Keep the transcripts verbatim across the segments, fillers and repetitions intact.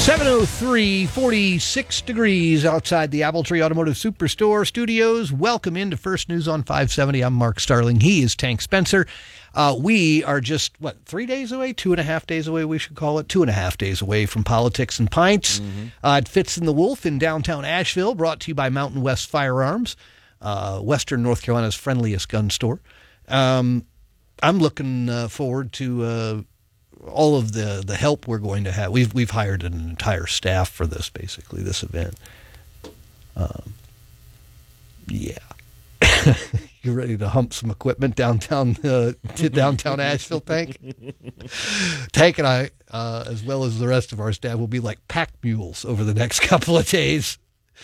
seven oh three, forty-six degrees outside the Apple Tree Automotive Superstore studios. Welcome into First News on five seventy. I'm Mark Starling. He is Tank Spencer. Uh, we are just, what, three days away? Two and a half days away, we should call it. Two and a half days away from Politics and Pints. Mm-hmm. Uh, it Fits in the Wolf in downtown Asheville, brought to you by Mountain West Firearms, uh, Western North Carolina's friendliest gun store. Um, I'm looking uh, forward to... Uh, all of the, the help we're going to have. We've we've hired an entire staff for this, basically, this event. Um, yeah. You ready to hump some equipment downtown uh, to downtown Asheville, Tank? Tank and I, uh, as well as the rest of our staff, will be like pack mules over the next couple of days.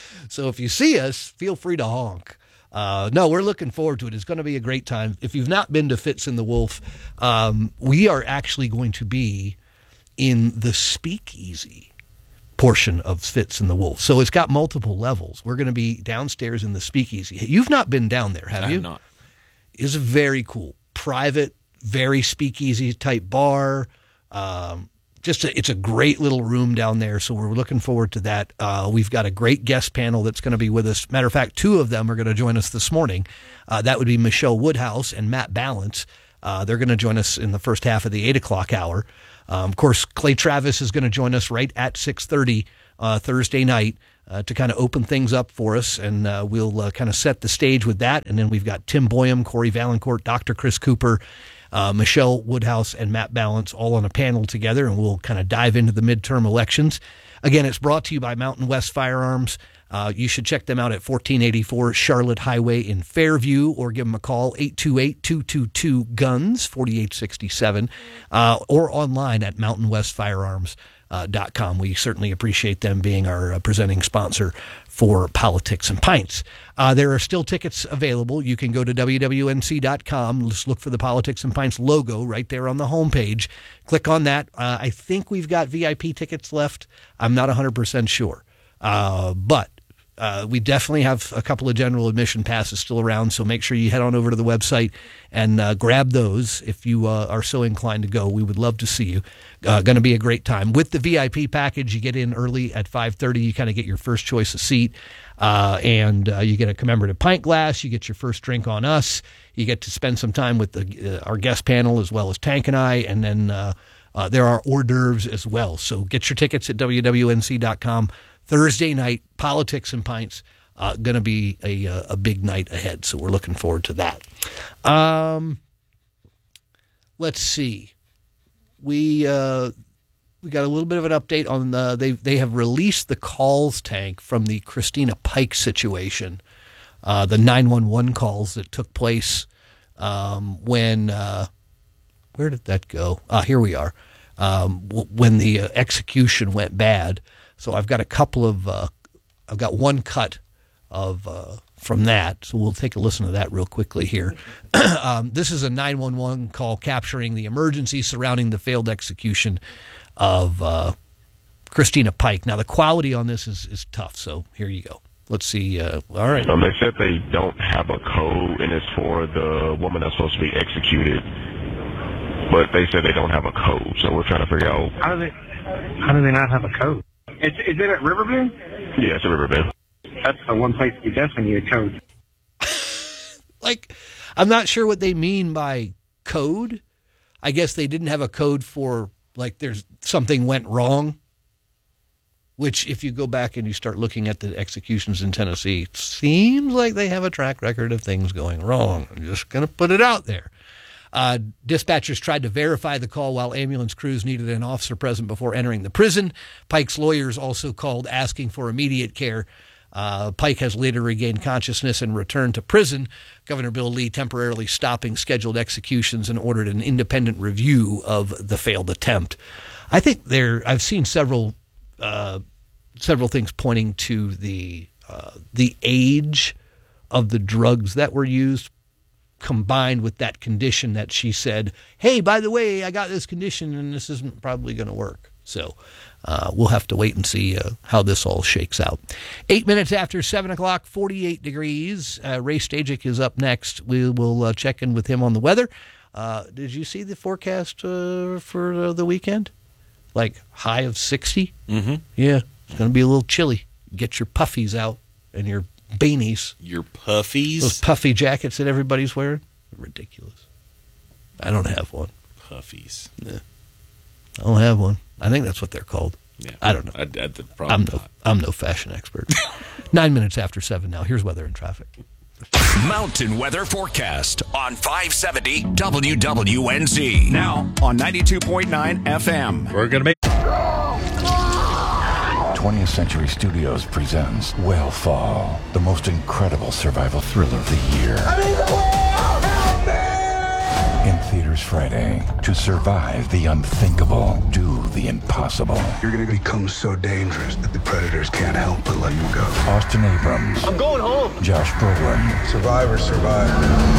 So if you see us, feel free to honk. Uh, no, we're looking forward to it. It's going to be a great time. If you've not been to Fits in the Wolf, um, we are actually going to be in the speakeasy portion of Fits in the Wolf. So it's got multiple levels. We're going to be downstairs in the speakeasy. You've not been down there, have I you? have not. It's a very cool, private, very speakeasy type bar. Um, Just a, it's a great little room down there, so we're looking forward to that. Uh, we've got a great guest panel that's going to be with us. Matter of fact, two of them are going to join us this morning. Uh, that would be Michelle Woodhouse and Matt Balance. Uh, they're going to join us in the first half of the eight o'clock hour. Um, of course, Clay Travis is going to join us right at six thirty uh, Thursday night uh, to kind of open things up for us, and uh, we'll uh, kind of set the stage with that. And then we've got Tim Boyum, Corey Valancourt, Doctor Chris Cooper, Uh, Michelle Woodhouse and Matt Balance all on a panel together, and we'll kind of dive into the midterm elections. Again, it's brought to you by Mountain West Firearms. Uh, you should check them out at fourteen eighty-four Charlotte Highway in Fairview, or give them a call, eight two eight, two two two, GUNS, forty-eight sixty-seven, uh, or online at mountain west firearms dot com. We certainly appreciate them being our uh, presenting sponsor for Politics and Pints. Uh, there are still tickets available. You can go to W W N C dot com. Just look for the Politics and Pints logo right there on the homepage. Click on that. Uh, I think we've got V I P tickets left. I'm not one hundred percent sure. Uh, but uh, we definitely have a couple of general admission passes still around, so make sure you head on over to the website and uh, grab those if you uh, are so inclined to go. We would love to see you. Uh, going to be a great time. With the V I P package, you get in early at five thirty. You kind of get your first choice of seat, uh, and uh, you get a commemorative pint glass. You get your first drink on us. You get to spend some time with the, uh, our guest panel as well as Tank and I, and then uh, uh, there are hors d'oeuvres as well. So get your tickets at W W N C dot com. Thursday night, Politics and Pints. Uh, going to be a, a big night ahead, so we're looking forward to that. Um, let's see. We uh, we got a little bit of an update on the, they they have released the calls, Tank, from the Christina Pike situation, uh, the nine one one calls that took place um, when uh, where did that go? Ah, here we are. Um, w- when the uh, execution went bad. So I've got a couple of uh, I've got one cut of uh, from that, so we'll take a listen to that real quickly here. um, this is a nine one one call capturing the emergency surrounding the failed execution of uh, Christina Pike. Now, the quality on this is, is tough, so here you go. Let's see. Uh, all right. Um, they said they don't have a code, and it's for the woman that's supposed to be executed, but they said they don't have a code, so we're trying to figure out. How do they, how do they not have a code? Is, is it at Riverbend? Yeah, it's at Riverbend. That's the one place you definitely need a code. Like, I'm not sure what they mean by code. I guess they didn't have a code for, like, there's something went wrong, which if you go back and you start looking at the executions in Tennessee, it seems like they have a track record of things going wrong. I'm just going to put it out there. Uh, dispatchers tried to verify the call while ambulance crews needed an officer present before entering the prison. Pike's lawyers also called asking for immediate care. Uh, Pike has later regained consciousness and returned to prison. Governor Bill Lee temporarily stopping scheduled executions and ordered an independent review of the failed attempt. I think there, I've seen several uh, several things pointing to the uh, the age of the drugs that were used, combined with that condition that she said, hey, by the way, I got this condition and this isn't probably going to work. So uh, we'll have to wait and see uh, how this all shakes out. Eight minutes after seven o'clock, forty-eight degrees. Uh, Ray Stajic is up next. We will uh, check in with him on the weather. Uh, did you see the forecast uh, for uh, the weekend? like high of sixty. Mm-hmm. Yeah, it's going to be a little chilly. Get your puffies out and your beanies. Your puffies? Those puffy jackets that everybody's wearing. Ridiculous. I don't have one. Puffies. Yeah. I don't have one. I think that's what they're called. Yeah. I don't know. I, I, I, I'm no, I'm no fashion expert. Nine minutes after seven now. Here's weather and traffic. Mountain weather forecast on five seventy W W N Z. Now on ninety-two point nine F M. We're going to make... twentieth Century Studios presents Whale Fall, the most incredible survival thriller of the year. I'm in the whale! Help me! In theaters Friday. To survive the unthinkable, do the impossible. You're going to become so dangerous that the predators can't help but let you go. Austin Abrams. I'm going home. Josh Brolin. Survivor, survivor.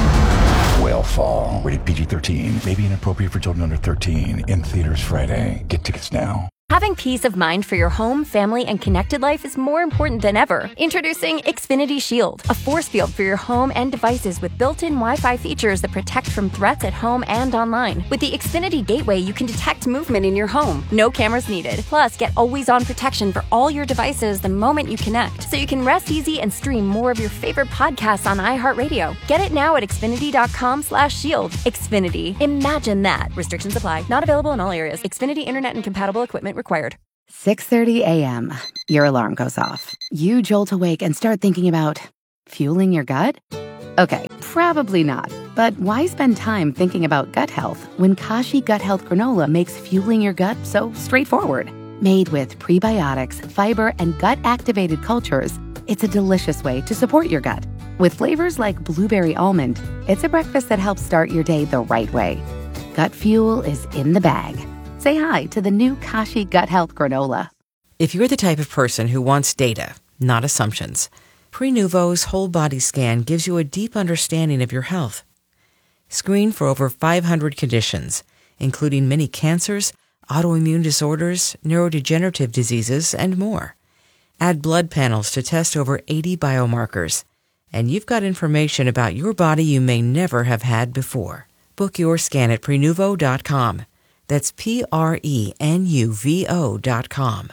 Whale Fall. Rated P G thirteen. May be inappropriate for children under thirteen. In theaters Friday. Get tickets now. Having peace of mind for your home, family, and connected life is more important than ever. Introducing Xfinity Shield, a force field for your home and devices with built-in Wi-Fi features that protect from threats at home and online. With the Xfinity Gateway, you can detect movement in your home. No cameras needed. Plus, get always-on protection for all your devices the moment you connect, so you can rest easy and stream more of your favorite podcasts on iHeartRadio. Get it now at Xfinity.com slash shield. Xfinity. Imagine that. Restrictions apply. Not available in all areas. Xfinity Internet and compatible equipment required. six thirty a.m. Your alarm goes off. You jolt awake and start thinking about fueling your gut? Okay, probably not. But why spend time thinking about gut health when Kashi Gut Health Granola makes fueling your gut so straightforward? Made with prebiotics, fiber, and gut-activated cultures, it's a delicious way to support your gut. With flavors like blueberry almond, it's a breakfast that helps start your day the right way. Gut fuel is in the bag. Say hi to the new Kashi Gut Health Granola. If you're the type of person who wants data, not assumptions, Prenuvo's whole body scan gives you a deep understanding of your health. Screen for over five hundred conditions, including many cancers, autoimmune disorders, neurodegenerative diseases, and more. Add blood panels to test over eighty biomarkers, and you've got information about your body you may never have had before. Book your scan at Prenuvo dot com. That's P R E N U V O dot com.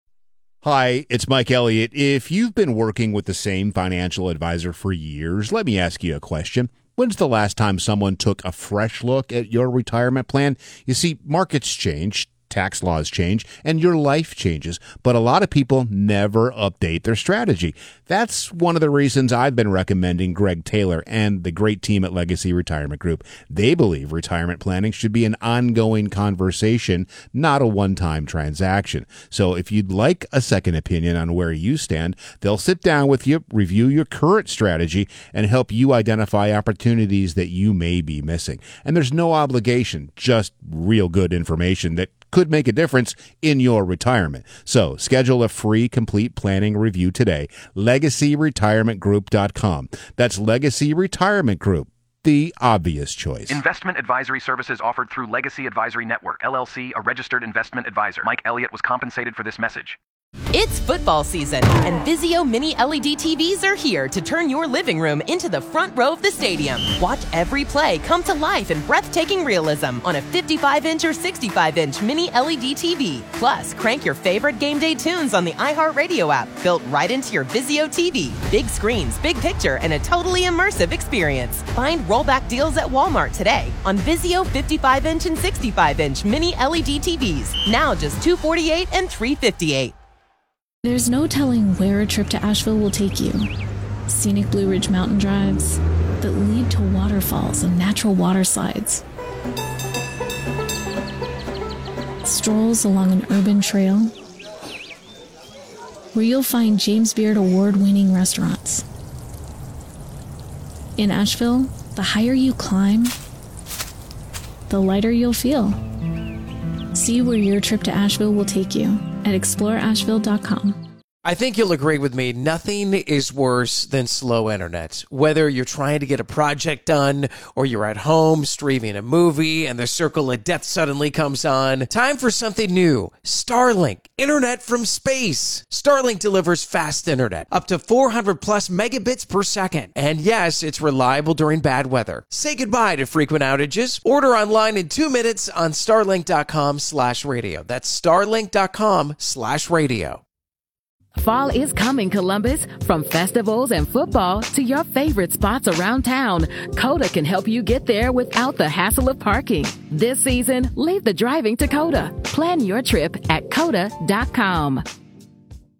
Hi, it's Mike Elliott. If you've been working with the same financial advisor for years, let me ask you a question. When's the last time someone took a fresh look at your retirement plan? You see, markets change, tax laws change, and your life changes, but a lot of people never update their strategy. That's one of the reasons I've been recommending Greg Taylor and the great team at Legacy Retirement Group. They believe retirement planning should be an ongoing conversation, not a one-time transaction. So if you'd like a second opinion on where you stand, they'll sit down with you, review your current strategy, and help you identify opportunities that you may be missing. And there's no obligation, just real good information that could make a difference in your retirement. So schedule a free complete planning review today. Legacy Retirement Group dot com. That's Legacy Retirement Group, the obvious choice. Investment advisory services offered through Legacy Advisory Network, L L C, a registered investment advisor. Mike Elliott was compensated for this message. It's football season, and Vizio Mini L E D T Vs are here to turn your living room into the front row of the stadium. Watch every play come to life in breathtaking realism on a fifty-five inch or sixty-five inch Mini L E D T V. Plus, crank your favorite game day tunes on the iHeartRadio app, built right into your Vizio T V. Big screens, big picture, and a totally immersive experience. Find rollback deals at Walmart today on Vizio fifty-five inch and sixty-five inch Mini L E D T Vs. Now just two hundred forty-eight dollars and three hundred fifty-eight dollars. There's no telling where a trip to Asheville will take you. Scenic Blue Ridge mountain drives that lead to waterfalls and natural water slides. Strolls along an urban trail where you'll find James Beard award-winning restaurants. In Asheville, the higher you climb, the lighter you'll feel. See where your trip to Asheville will take you at explore asheville dot com. I think you'll agree with me. Nothing is worse than slow internet. Whether you're trying to get a project done or you're at home streaming a movie and the circle of death suddenly comes on, time for something new. Starlink, internet from space. Starlink delivers fast internet, up to four hundred plus megabits per second. And yes, it's reliable during bad weather. Say goodbye to frequent outages. Order online in two minutes on starlink.com slash radio. That's starlink.com slash radio. Fall is coming, Columbus. From festivals and football to your favorite spots around town, Coda can help you get there without the hassle of parking. This season, leave the driving to Coda. Plan your trip at coda dot com.